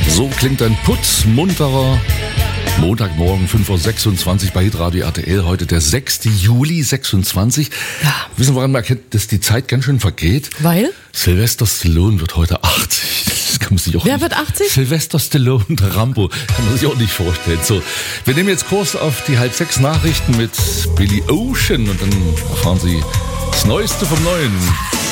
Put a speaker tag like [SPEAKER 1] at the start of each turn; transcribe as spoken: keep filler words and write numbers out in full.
[SPEAKER 1] So klingt ein putzmunterer Montagmorgen, fünf Uhr sechsundzwanzig bei Hitradio R T L. Heute der sechster Juli sechsundzwanzig.
[SPEAKER 2] Ja.
[SPEAKER 1] Wissen, woran man erkennt, dass die Zeit ganz schön vergeht?
[SPEAKER 2] Weil?
[SPEAKER 1] Sylvester Stallone wird heute achtzig. Das kann man sich auch
[SPEAKER 2] Wer
[SPEAKER 1] nicht,
[SPEAKER 2] wird achtzig?
[SPEAKER 1] Sylvester Stallone, der Rambo. Kann man sich auch nicht vorstellen. So, wir nehmen jetzt Kurs auf die halb sechs Nachrichten mit Billy Ocean und dann erfahren Sie das Neueste vom Neuen.